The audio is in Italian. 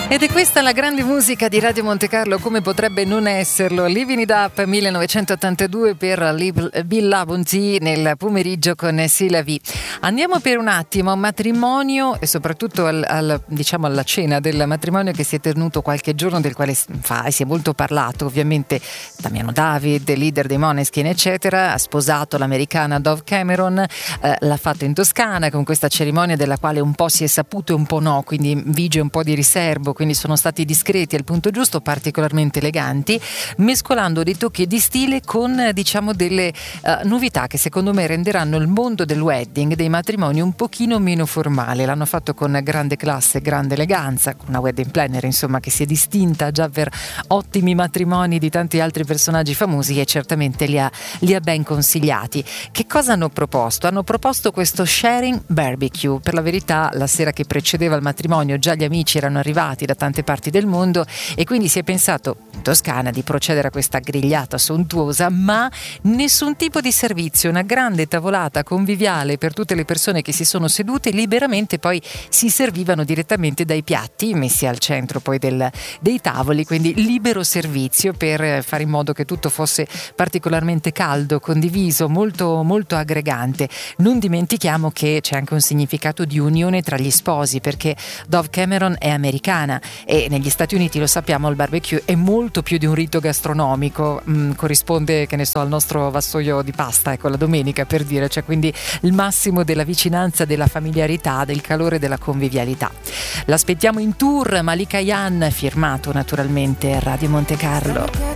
Ed è questa la grande musica di Radio Monte Carlo, come potrebbe non esserlo. Living It Up 1982 per Bill Labonte nel pomeriggio con Sila V. Andiamo per un attimo a un matrimonio e soprattutto diciamo alla cena del matrimonio che si è tenuto qualche giorno, del quale si è molto parlato. Ovviamente Damiano David, leader dei Måneskin eccetera, ha sposato l'americana Dove Cameron, l'ha fatto in Toscana con questa cerimonia della quale un po' si è saputo e un po' no, quindi vige un po' di riservo, quindi sono stati discreti al punto giusto, particolarmente eleganti, mescolando dei tocchi di stile con diciamo delle novità che secondo me renderanno il mondo del wedding, dei matrimoni, un pochino meno formale. L'hanno fatto con grande classe, grande eleganza, con una wedding planner insomma che si è distinta già per ottimi matrimoni di tanti altri personaggi famosi e certamente li ha ben consigliati. Che cosa hanno proposto? Hanno proposto questo sharing barbecue. Per la verità la sera che precedeva il matrimonio già gli amici erano arrivati da tante parti del mondo e quindi si è pensato in Toscana di procedere a questa grigliata sontuosa, ma nessun tipo di servizio, una grande tavolata conviviale per tutte le persone che si sono sedute liberamente, poi si servivano direttamente dai piatti messi al centro poi dei tavoli, quindi libero servizio per fare in modo che tutto fosse particolarmente caldo, condiviso, molto molto aggregante. Non dimentichiamo che c'è anche un significato di unione tra gli sposi, perché Dove Cameron è americana e negli Stati Uniti, lo sappiamo, il barbecue è molto più di un rito gastronomico, corrisponde, che ne so, al nostro vassoio di pasta, ecco, la domenica per dire, cioè quindi il massimo della vicinanza, della familiarità, del calore, della convivialità. L'aspettiamo in tour, Malika Yan, firmato naturalmente Radio Monte Carlo.